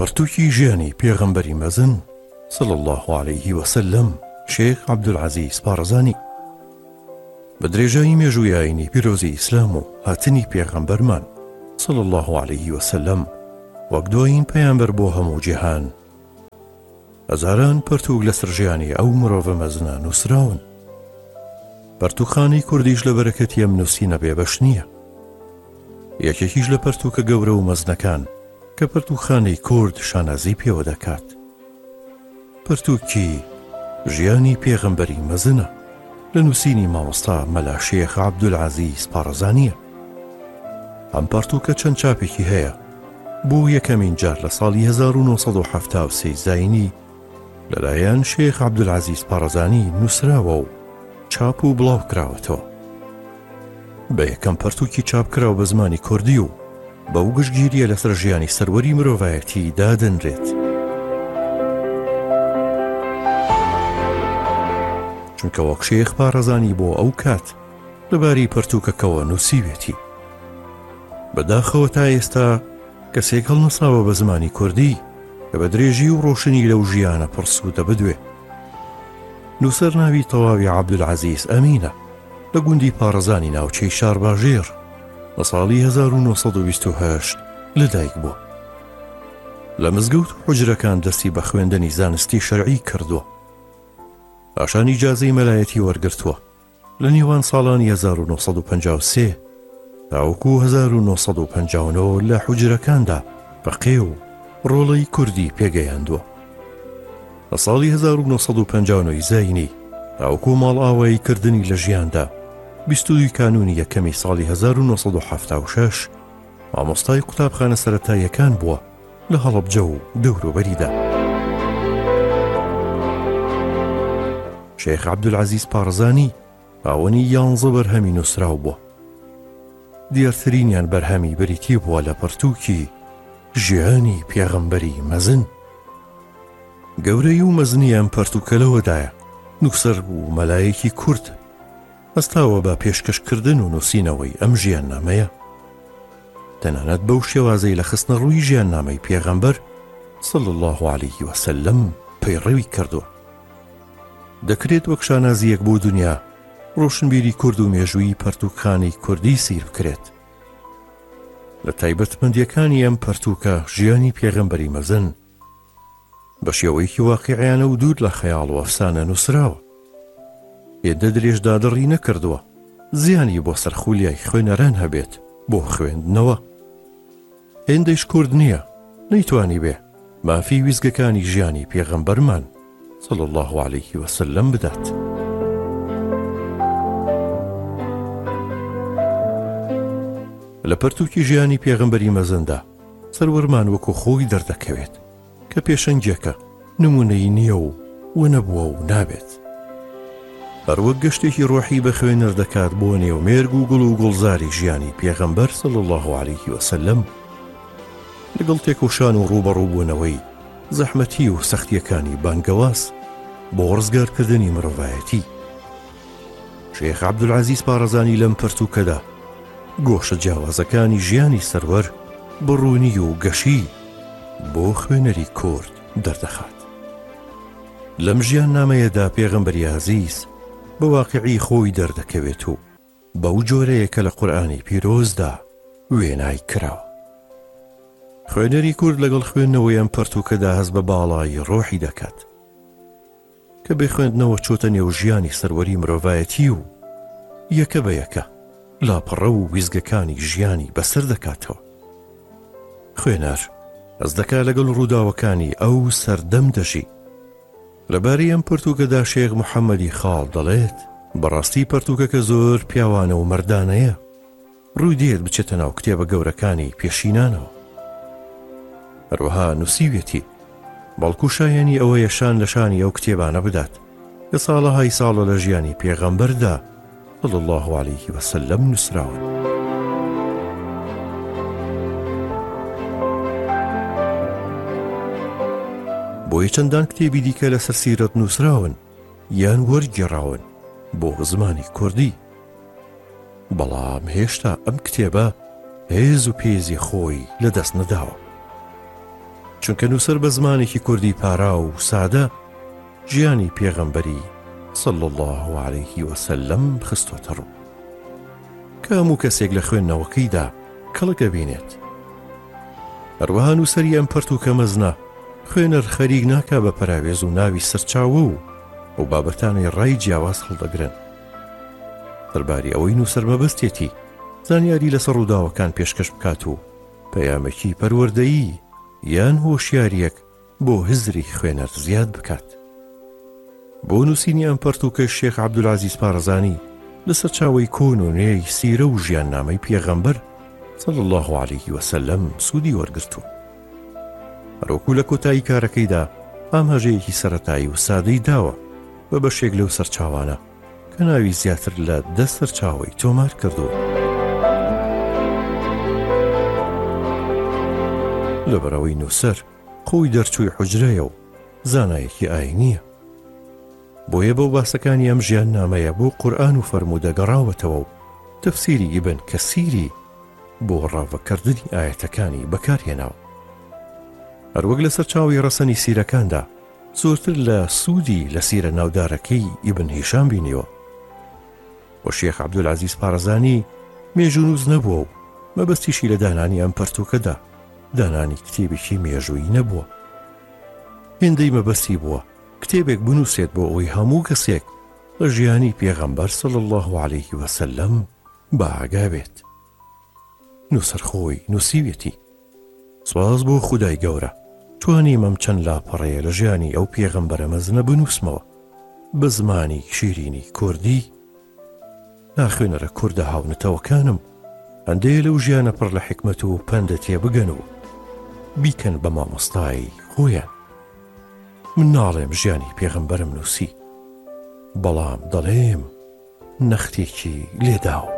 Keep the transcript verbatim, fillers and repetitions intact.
پەرتووکی ژیانی پێغەمبەری مەزن صلی الله عليه وسلم شێخ عەبدولعەزیز بارزانی بە درێژایی مێژووی ئاینی پیرۆزی ئیسلام و هاتنی پێغەمبەرمان صلی الله عليه وسلم وەک دوایین پەیامبەر بۆ هەموو جیهان هەزاران پەرتووک لەسەر ژیانی ئەو مرۆڤە مەزنە نووسراون. پەرتووخانەی کوردیش لە بەرەکەتی ئەم نووسینە بێبەش نییە. یەکێکیش لە پەرتووکە گەورە و مەزنەکان کە پەرتووخانەی کورد شانازی پێوە دەکات پەرتووکی ژیانی پێغەمبەری مەزنە لە نووسینی مامۆستا مەلا شێخ عەبدولعەزیز بارزانیە. ئەم پەرتووکە چەند چاپێکی هەیە بۆ یەکەمین جار لە ساڵی هەزار و نۆسەد و حەفتا و سێ زاینی لەلایەن شێخ عەبدولعەزیز بارزانی نووسراوە و چاپ و بڵاو کراوەتەوە. بە یەکەم پەرتووکی چاپکراو بە زمانی کوردی و بەو گشتگیریە لەسەر ژیانی سەروەری مرۆڤایەتی دادەنرێت. چونکە وەک شێخ بارزانی بۆ ئەو کات لەباری پەرتووکەکەوە نووسیوێتی. بەداخەوە تا ئێستا کەسێک هەڵنووساوە بە زمانی کوردی کە بە درێژی و ڕۆشنی لەو ژیانە پڕسوودە بدوێ. نووسەر ناوی تەواوی عەبدولعەزیز ئەمینە لە گوندی پارەزانی ناوچەی شارباژێر لە ساڵی هەزار و نۆسەد و بیست و هەشت لەدایک بووە. لە مزگەوت و حوجرەکان دەستی بە خوێندنی زانستی شەرعی کردووە. پاشان ئیجازەی مەلایەتی وەرگرتووە لە نێوان ساڵانی هەزار و نۆسەد و پەنجا و سێ تاوەکو هەزار و نۆسەد و پەنجا و نۆ لە حوجرەکاندا بەقێ و ڕۆڵەی کوردی پێگەیاندووە. لە ساڵی هەزار و نۆسەد و پەنجا و نۆ زاینی تاوەکو ماڵ ئاوایی کردنی لە ژیاندا بیست و دوو کانونی یەکەمی ساڵی هەزار و نۆسەد و حەفتا و شەش مامۆستای قوتابخانە سەرەتاییەکان بووە لە هەڵەبجە و دەوروبەریدا. شێخ عەبدولعەزیز بارزانی پاوەنی یانزە بەرهەمی نووسراو بووە. دیارترینیان بەرهەمی بریتی بووە لە پەرتووکی ژیانی پێغەمبەری مەزن. گەورەی و مەزنی ئەم پەرتووکە لەوەدایە نووسەر و مەلایەکی کورد هەستاوە بە پێشکەشکردن و نووسینەوەی ئەم ژیاننامەیە. تەنانەت بەو شێوازەی لە خستنە ڕووی ژیاننامەی پێغەمبەر صلی الله عليه وسلم پەیڕەوی کردووە. دەکرێت وەک شانازیەک بۆ دنیا ڕۆشنبیری کورد و مێژووی پەرتووکخانەی کوردی سیر بکرێت. لە تایبەتمەندیەکانی ئەم پەرتووکە ژیانی پێغەمبەری مەزن بە شێوەیەکی واقیعیانە و دوور لە خەیاڵ و ئەفسانە نووسراوە. هێندە درێژ دادڕی نەکردووە زیانی بۆ سەرخولیای خوێنەران هەبێت بۆ خوێندنەوە. هێندەیش کورد نییە نەیتوانی بێ مافی ویزگەکانی ژیانی پێغەمبەرمان صلی الله عليه وسلم بدات. لە پەرتووکی ژیانی پێغەمبەری مەزندا سەروەرمان وەکو خۆی دەردەکەوێت کە پێشەنگێکە نمونەی نییە و و نەبووە و نابێت. هەروەک گەشتێکی ڕۆحی بە خوێنەر دەکات بۆ نێومێرگ و گوڵ و گوڵزاری ژیانی پێغەمبەر صلی الله عليه وسلم لەگەڵ تێکۆشان و ڕوبەڕووبوونەوەی زەحمەتی و سەختیەکانی بانگەواز بۆ ڕزگارکردنی مرۆڤایەتی. شێخ عەبدولعەزیز بارزانی لەم پەرتووکەدا گۆشە جیاوازەکانی ژیانی سەروەر بڕوونی و گەشی بۆ خوێنەری کورد دەردەخات. لەم ژیاننامەیەدا پێغەمبەری عەزیز بە واقیعی خۆی دەردەکەوێت و بەو جۆرەیە کە لە قورئانی پیرۆزدا وێنای کراوە. خوێنەری کورد لەگەڵ خوێندنەوەی ئەم پەرتووکەدا هەست بە باڵایی ڕۆحی دەکات کە بێ خوێندنەوە چۆتە نێو ژیانی سەروەری مرۆڤایەتی و یەکە بە یەکە لاپەڕە و ویزگەکانی ژیانی بەسەر دەکاتەوە. خوێنەر هەز دەکا لەگەڵ ڕووداوەکانی ئەو سەردەم دەژی. لەبارەی ئەم پەرتووکەدا شێخ محەممەدی خاڵ دەڵێت بەڕاستی پەرتووکەکە زۆر پیاوانە و مەردانەیە ڕووی دێت بچێتە ناو کتێبە گەورەکانی پێشینانەوە. هەروەها نووسیوێتی بەڵکو شایەنی ئەوەیە شان لە شانی ئەو کتێبانە بدات کە ساڵەهای ساڵە لە ژیانی پێغەمبەردا صلی الله عليه وسلم نووسراون. بۆیە چەندان کتێبی دیکە لەسەر سیرەت نووسراون یان وەرگێڕاون بۆ زمانی کوردی. بەڵام هێشتا ئەم کتێبە هێز و پێزی خۆی لەدەست نەداوە. چونکە نووسەر بە زمانێکی کوردی پارا و سادە ژیانی پێغەمبەری صلی الله عليه وسلم خستۆتە ڕوو کە هەموو کەسێک لە خوێندنەوەکەیدا کەڵک ئەبینێت. هەروەها نووسەری ئەم پەرتووکە مەزنە خوێنەر خەریک ناکا بە پەراوێز و ناوی سەرچاوە و ئەو بابەتانەی ڕای جیاواز هەڵدەگرن. دەربارەی ئەوەی نووسەر مەبەستێتی زانیاری لەسەر ڕووداوەکان پێشکەش بکات و پەیامێکی پەروەردەیی یان هۆشیاریەک بۆ هزری خوێنەر زیاد بکات. بۆ نووسینی ئەم پەرتووکە شێخ عەبدولعەزیز پارەزانی لەسەر چاوەی کۆن و نوێی سیرە و ژیاننامەی پێغەمبەر صلی الله عليه وسلم سوودی وەرگرتووە. هەروەکو لە کۆتایی کارەکەیدا ئاماژەیەکی سەرەتایی و سادەی داوە بە بەشێک لەو سەرچاوانە کە ناوی زیاتر لە دە سەرچاوەی تۆمار کردووە. لەبەرەوەی نووسەر خۆی دەرچووی حوجرەیە و زانایەکی ئاینیە. بۆیە بەو باسەکانی ئەم ژیان نامەیە بۆ قورئان و فەرموودە گەڕاوەتەوە و تەفسیری ئیبن کەسیری بۆ ڕاوەکردنی ئایەتەکانی بەکارهێناوە. هەروەک لە سەرچاوی ڕەسەنی سیرەکاندا زۆرتر لە سوودی لە سیرە ناودارەکەی ئیبن هیشام بینیوە. و شێخ عەبدولعەزیز پارەزانی مێژوونووز نەبووە و مەبەستیشی لە دانانی ئەم پەرتووکەدا دانانی کتێبێکی مێژووی نەبووە. هێندەی مەبەستی بووە کتێبێک بنووسێت بۆ ئەوەی هەموو کەسێک لە ژیانی پێغەمبەر صلی الله عليه وسلم بەئاگا بێت. نووسەر خۆی نووسیوێتی. سواز بۆ خودای گەورە توانیم ئەم چەند لاپەڕەیە لە ژیانی ئەو پێغەمبەرە مەزنە بنووسمەوە بە زمانی شیرینی کوردی. ناخوێنەرە کوردە هاونەتەوەکانم هەندێک لەو ژیانە پڕ لە حکمەت و پەندە تێبگەن و بیکەن بە مامۆستای خۆیان. من ناڵێم ژیانی پێغەمبەرم نووسی، بەڵام دەڵێم نەختێکی لێداوە.